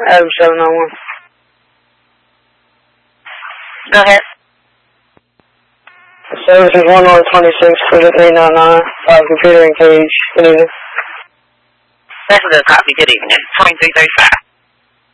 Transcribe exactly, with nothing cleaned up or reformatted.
Adam seven nine one. Go ahead. Service is one one twenty-six for the three nine nine, five computer and cage. Good evening. That's a good copy. Good evening. twenty-three thirty-five.